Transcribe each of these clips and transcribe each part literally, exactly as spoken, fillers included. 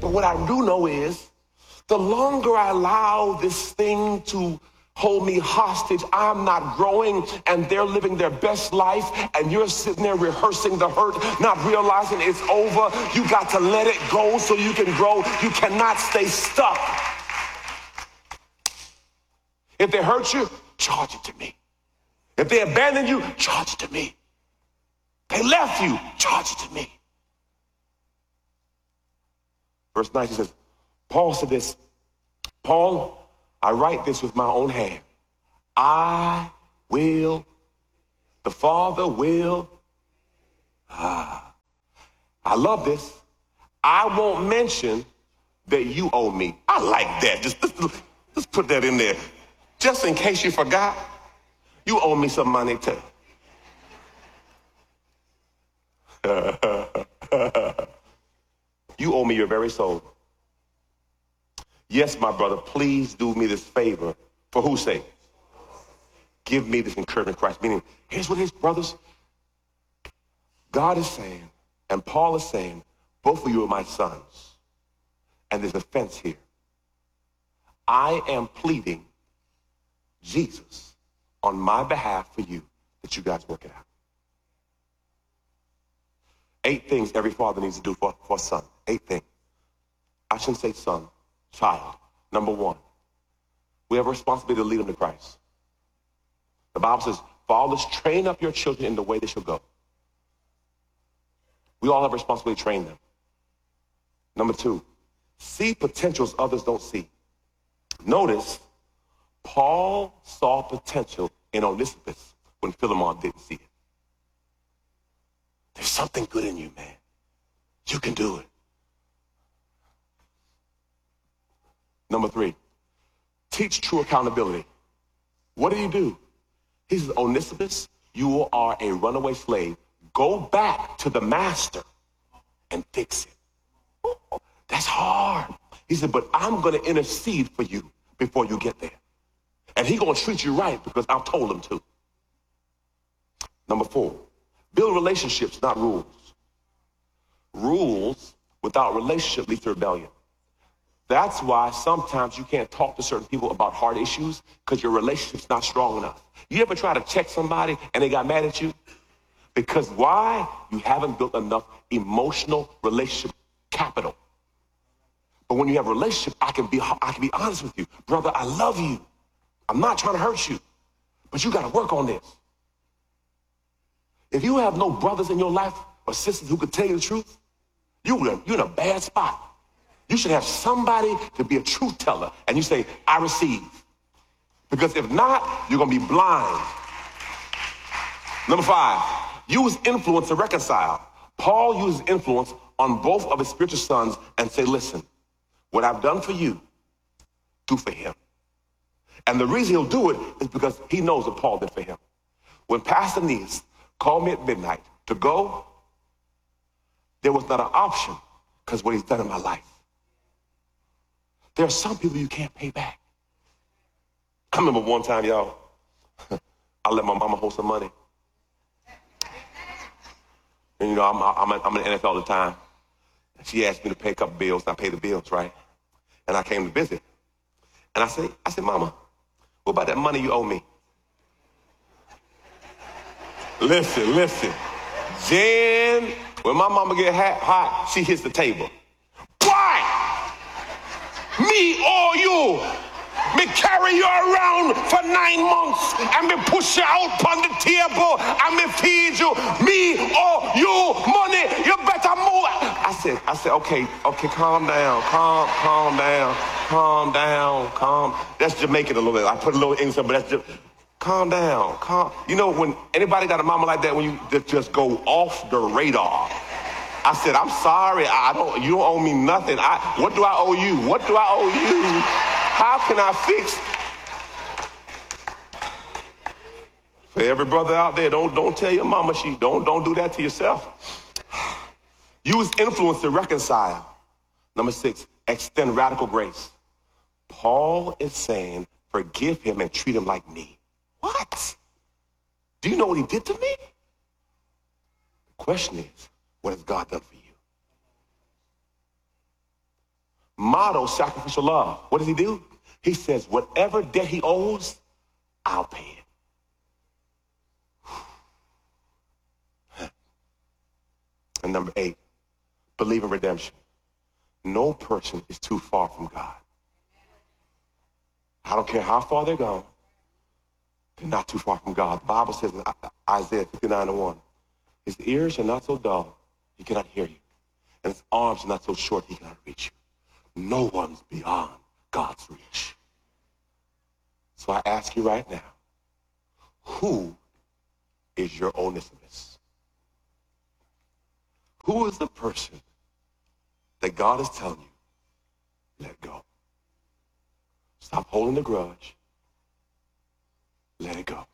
But what I do know is the longer I allow this thing to hold me hostage, I'm not growing, and they're living their best life, and you're sitting there rehearsing the hurt, not realizing it's over. You got to let it go so you can grow. You cannot stay stuck. If they hurt you, charge it to me. If they abandon you, charge it to me. They left you, charge it to me. Verse nineteen says, Paul said this, Paul, I write this with my own hand. I will, the Father will, ah, I love this. I won't mention that you owe me. I like that. Just, just, just put that in there. Just in case you forgot, you owe me some money too. You owe me your very soul. Yes, my brother, please do me this favor. For whose sake? Give me this encouragement in Christ. Meaning, here's what it is, brothers. God is saying, and Paul is saying, both of you are my sons. And there's a fence here. I am pleading Jesus on my behalf for you, that you guys work it out. Eight things every father needs to do for, for a son. Eight things. I shouldn't say son, child. Number one, we have a responsibility to lead them to Christ. The Bible says, fathers, train up your children in the way they shall go. We all have a responsibility to train them. Number two, see potentials others don't see. Notice, Paul saw potential in Onesimus when Philemon didn't see it. There's something good in you, man. You can do it. Number three, teach true accountability. What did he do? He says, Onesimus, you are a runaway slave. Go back to the master and fix it. Oh, that's hard. He said, but I'm going to intercede for you before you get there. And he's going to treat you right because I've told him to. Number four, build relationships, not rules. Rules without relationship lead to rebellion. That's why sometimes you can't talk to certain people about hard issues because your relationship's not strong enough. You ever try to check somebody and they got mad at you? Because why? You haven't built enough emotional relationship capital. But when you have a relationship, I can be I can be honest with you. Brother, I love you. I'm not trying to hurt you, but you got to work on this. If you have no brothers in your life or sisters who could tell you the truth, you're in a bad spot. You should have somebody to be a truth teller, and you say, I receive. Because if not, you're going to be blind. Number five, use influence to reconcile. Paul uses influence on both of his spiritual sons and say, listen, what I've done for you, do for him. And the reason he'll do it is because he knows what Paul did for him. When Pastor Neese called me at midnight to go, there was not an option because what he's done in my life. There are some people you can't pay back. I remember one time, y'all, I let my mama hold some money. And, you know, I'm, I'm, I'm in the N F L all the time. And she asked me to pay a couple bills, and I paid the bills, right? And I came to visit. And I said, I said, Mama, what about that money you owe me? Listen, listen. Then, when my mama get hot, hot, she hits the table. Why? Me or you? Me carry you around for nine months and me push you out on the table and me feed you. Me or you? Money, you better move. I said, I said, okay, okay, calm down, calm, calm down, calm down, calm. That's Jamaican a little bit. I put a little English, but that's just, calm down, calm. You know, when anybody got a mama like that, when you just, just go off the radar. I said, I'm sorry, I don't, you don't owe me nothing. I, what do I owe you? What do I owe you? How can I fix? For every brother out there, don't, don't tell your mama she, don't, don't do that to yourself. Use influence to reconcile. Number six, extend radical grace. Paul is saying, forgive him and treat him like me. What? Do you know what he did to me? The question is, what has God done for you? model sacrificial love. What does he do? He says, whatever debt he owes, I'll pay it. And number eight, believe in redemption. No person is too far from God. I don't care how far they're gone. They're not too far from God. The Bible says in Isaiah fifty-nine and one, his ears are not so dull, he cannot hear you. And his arms are not so short, he cannot reach you. No one's beyond God's reach. So I ask you right now, who is your Onesimus? Who is the person that God is telling you, let go? Stop holding the grudge. Let it go.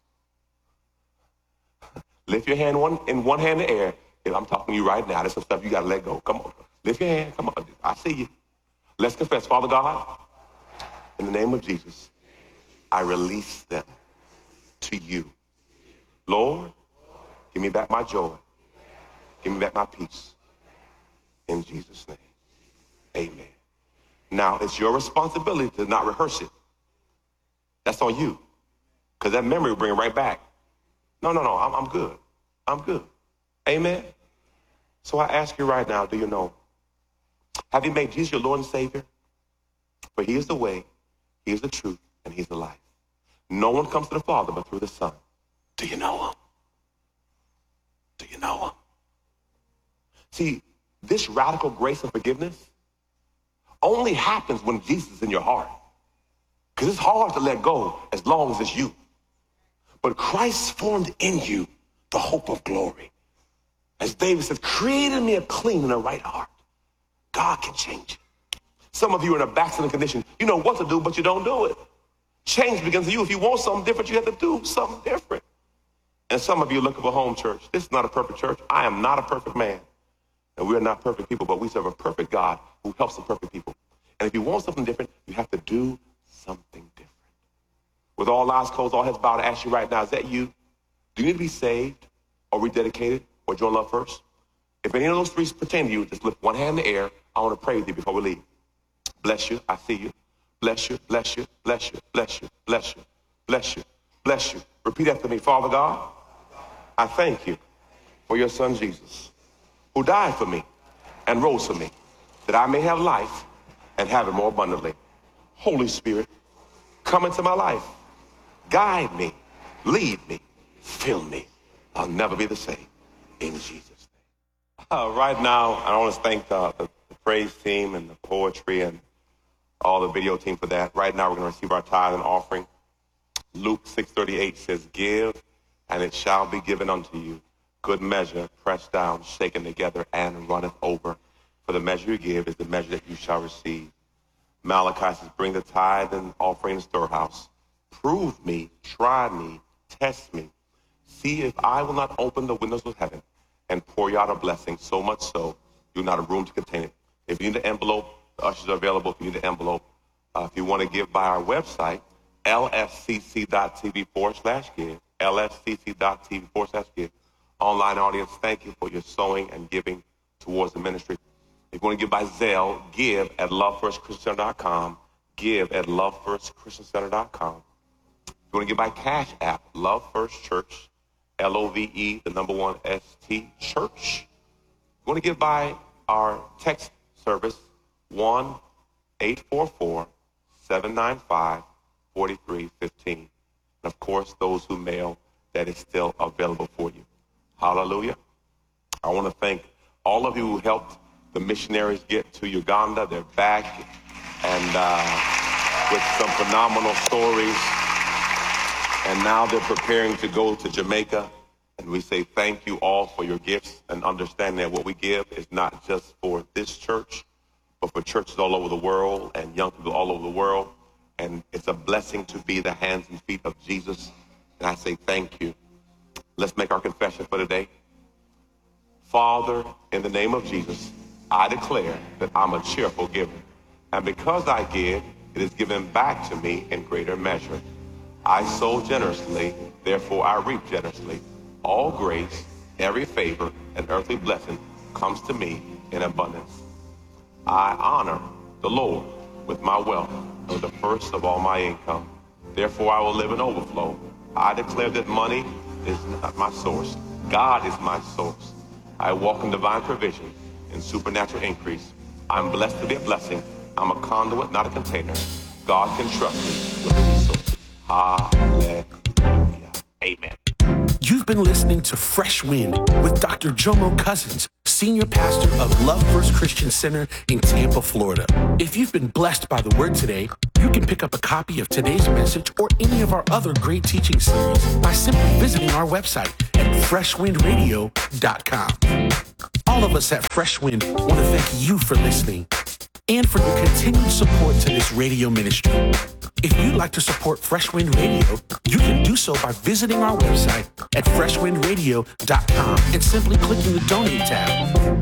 Lift your hand one in one hand in the air. If I'm talking to you right now, there's some stuff you got to let go. Come on. Lift your hand. Come on. I see you. Let's confess. Father God, in the name of Jesus, I release them to you. Lord, give me back my joy. Give me back my peace. In Jesus' name, amen. Now, it's your responsibility to not rehearse it. That's on you. Because that memory will bring it right back. No, no, no, I'm, I'm good. I'm good. Amen. So I ask you right now, do you know? Have you made Jesus your Lord and Savior? For he is the way, he is the truth, and he's the life. No one comes to the Father but through the Son. Do you know him? Do you know him? See, this radical grace and forgiveness only happens when Jesus is in your heart. Because it's hard to let go as long as it's you. But Christ formed in you the hope of glory. As David says, created me a clean and a right heart. God can change it. Some of you are in a backslidden condition. You know what to do, but you don't do it. Change begins with you. If you want something different, you have to do something different. And some of you are looking for home church. This is not a perfect church. I am not a perfect man. And we're not perfect people, but we serve a perfect God who helps the perfect people. And if you want something different, you have to do something different. With all eyes closed, all heads bowed, I ask you right now, is that you? Do you need to be saved or rededicated or join Love First? If any of those three pertain to you, just lift one hand in the air. I want to pray with you before we leave. Bless you. I see you. Bless you. Bless you. Bless you. Bless you. Bless you. Bless you. Bless you. Repeat after me. Father God, I thank you for your son Jesus, who died for me and rose for me, that I may have life and have it more abundantly. Holy Spirit, come into my life. Guide me, lead me, fill me. I'll never be the same. In Jesus' name. Uh, right now, I want to thank uh, the, the praise team and the poetry and all the video team for that. Right now, we're going to receive our tithe and offering. Luke six thirty-eight says, give, and it shall be given unto you. Good measure, pressed down, shaken together, and runneth over. For the measure you give is the measure that you shall receive. Malachi says, bring the tithe and offering in the storehouse. Prove me, try me, test me. See if I will not open the windows of heaven and pour you out a blessing, so much so you'll not have room to contain it. If you need an envelope, the ushers are available if you need an envelope. Uh, if you want to give by our website, lfcc.tv forward slash give, lfcc.tv forward slash give. Online audience, thank you for your sowing and giving towards the ministry. If you want to give by Zelle, give at love first christian center dot com, give at love first christian center dot com. If you want to give by Cash App, Love First Church, L O V E, the number one S T, Church. If you want to give by our text service, one eight four four, seven nine five, four three one five. And of course, those who mail, that is still available for you. Hallelujah. I want to thank all of you who helped the missionaries get to Uganda. They're back and uh, with some phenomenal stories. And now they're preparing to go to Jamaica. And we say thank you all for your gifts and understanding that what we give is not just for this church, but for churches all over the world and young people all over the world. And it's a blessing to be the hands and feet of Jesus. And I say thank you. Let's make our confession for today. Father, in the name of Jesus, I declare that I'm a cheerful giver. And because I give, it is given back to me in greater measure. I sow generously, therefore I reap generously. All grace, every favor, and earthly blessing comes to me in abundance. I honor the Lord with my wealth and with the first of all my income. Therefore, I will live in overflow. I declare that money is not my source. God is my source. I walk in divine provision and supernatural increase. I'm blessed to be a blessing. I'm a conduit, not a container. God can trust me with the resources. Hallelujah. Amen. You've been listening to Fresh Wind with Doctor Jomo Cousins, Senior Pastor of Love First Christian Center in Tampa, Florida. If you've been blessed by the word today, you can pick up a copy of today's message or any of our other great teaching series by simply visiting our website at fresh wind radio dot com. All of us at Fresh Wind want to thank you for listening and for your continued support to this radio ministry. If you'd like to support Fresh Wind Radio, you can do so by visiting our website at fresh wind radio dot com and simply clicking the Donate tab.